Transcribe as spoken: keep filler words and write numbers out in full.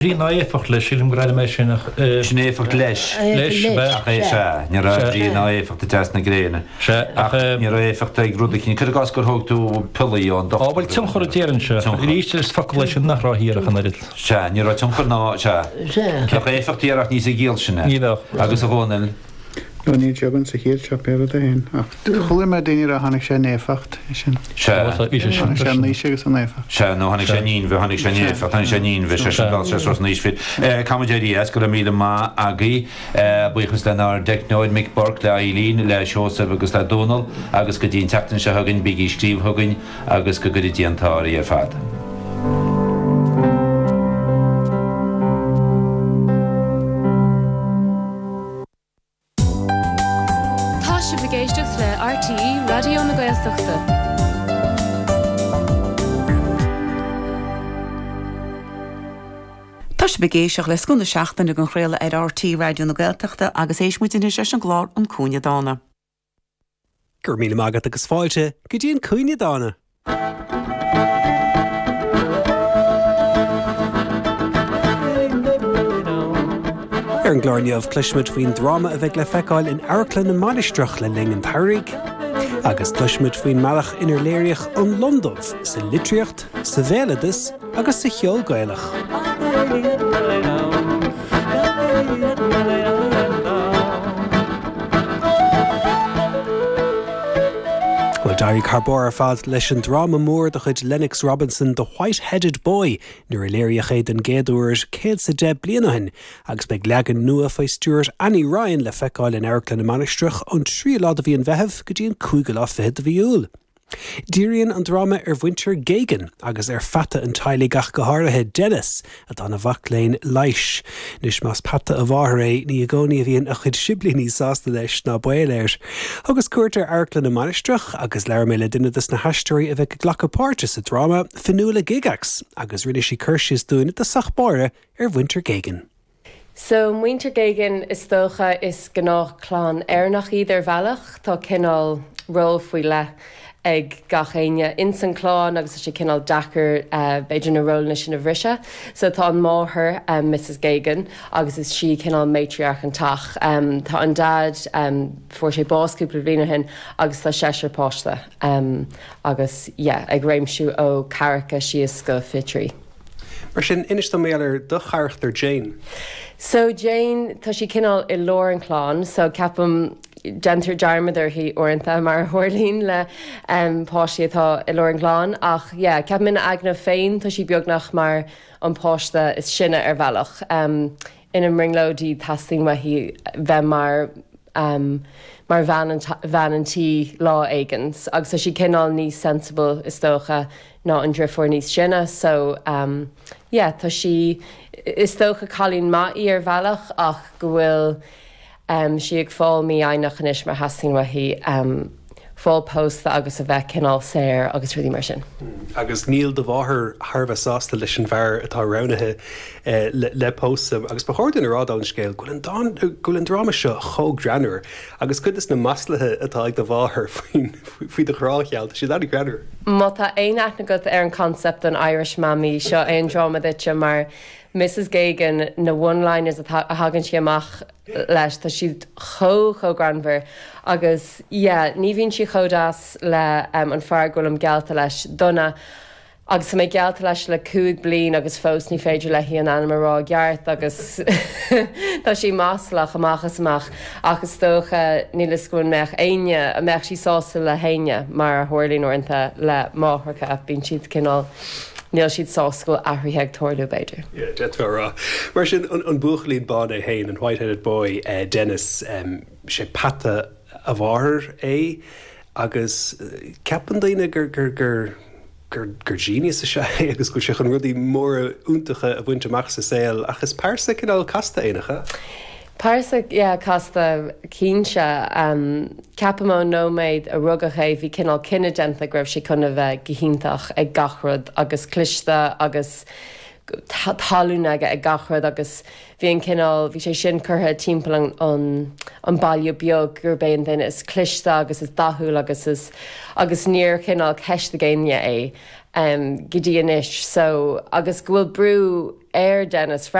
Rí náéfach leis sílim gráile mé sin Snéfacht leis leis se ní rí náéfacht a test na gréine ní éfacht ag grúda cín chu gas gur thug tú pillaíón ábhail tim chur déan se ríiste is fa lei sin nach ráhíar a rit se ní ra tum chu ná se éfachtíarach níos a gíal sinna agus a bhil No ní jogan sa híir se pe a hen. Chola me daine a hanig sé néfacht sin ní ségus an néfa. Se nó hanig sé nín bheit hanig sé néfacht hanig sé nín bheit sé sé níos fit. Camidéí go a míle má agaí buchas den ar deicnóid Mick Burke le Eileen le seosamh agus le Donal agus go dtíon teachtain se thugann bigí scríb thugann agus go go díantáirí ar fad. R T E Radio na Gaeltachta. Tá sé begéiseach le scunda seachtain ag an chréile ar R T E Radio na Gaeltachta agus éis muidir is an glár an cúine dána. Gur míle mágad agus fáilte go dtíon cúine dána. Ar an glárneamh cluisiid faoin drama a bheith le feiceáil in airclan na Maidisteach le ling an Thairg, agus cluisiid faoin mealach inar léireach an Londonmh sa litríocht, sa bhéaladas agus sa cheol gaelach. Darí carbór ar fad leis an drama mór de chuid Lennox Robinson The White-Headed Boy nuair a léireachéad an géadúir céad sa de blianahin agus beag legan nua faoi Stuart Annie Ryan le feiceáil in airclan na Maidisteach an trí lád a bhí an bheitheh go dtíon cúige lá fihead a bhíúil. Díríonn an drama ar bhaintear Gagan agus ar fata an tailí gach go háirithe Dennis a dá na bhacléin Leish. Nus más pata a bháthré ní a gcónaí a bhíon a chud siblí sásta leis ná buéir. Agus cuairtar airclan na Maidisteach agus leir mé le duine na haisteoirí a bheith ghlacha páirte sa drama Fionnuala Gigax agus rinne sí chuirsis dúine de sachbáire ar bhaintear Gagan. So Winter Gagan is dócha is gnách chlán airnach iad ar bhealach tá cinál ró faoi le ag gachéine in san chlán agus sé cinál dachar uh, beidir na róna sin a bhrise. So tá an máthair um, Missus Gagan agus is si cinál matriarch an tach. Um, tá an dad um, fuair sé báscúpla bhína hin agus tá séisiir páiste um, agus yeah, ag réimsú ó caracha sios go fitrí. Mar sin inis do méallar do charachtar Jane. So Jane tá si cinál i lór an chlán, so ceapam gentar dearmadar hí orintha mar thuirlín le um, páistí atá i lór an gláán ach yeah, ceap min agna féin tá si beagnach mar an páiste is sinne ar bhealach. Um, in an ringlódí tasting ma hí bheith mar um, mar bhanantí lá éigans agus tá si cinál níos sensible is tócha ná an ddrifuir níos sinne, so um, yeah, tá si is tócha chalín maí ar bhealach ach go bhfuil Um, si ag fáil mí ainach inis mar hasing wa hí um, fáil post agus a bheith cinál séir agus ruí mar sin. Mm. Agus níl do bháthair Harbh sásta leis an bhar atá ranathe uh, le, le postam agus beáirdan arrádáin scéil goil an drama seo chóg granúir agus chutas na maslathe atá ag do bháthair faoi do chráchealt si daí granúir. Má tá éach na go ar an concept an Irish Mammy seo é an drama dite mar Missus Gagan na one-liners a hagann si amach leis tá siad cho cho granmhar agus yeah, ní bhíonn si chodas le um, an fear goil am gealta leis donna agus mé gealta leis le cúig blian agus fós ní féidir le hí an anmarrá geart agus tá sí máslach amachchas amach agus tócha ní le scuin meach aine a meach sí sása le haine mar thuirlín orintha le mátharcha bíonn siad cinál níl siad sáscoil athraítheag toirú beidir. Yeah, deadrá. Mar sin an buachlín bád é hain an White-Headed Boy uh, Dennis um, sé pata a bháthair é agus uh, ceapan daoine gur gur gur gur gur genius a sé agus go sé an rudí mór úntacha a bhaint amach sa saoil agus páirsa cinál casta éanacha. Páirsa yeah, casta cínse um, ceapamó nóméid a rugaché bhí cinál cinenne genta greibh si chuna bheith gohíntaach ag gachrad agus clista agus talúna ag gachrad agus bhíon cinál bhí sé sin chutha timppla an an bailú beag gur béon duine is clista agus is dathúil agus is agus níor cinál ceiste géine é um, go dtí inis, so agus go bhfuil brú air Dennis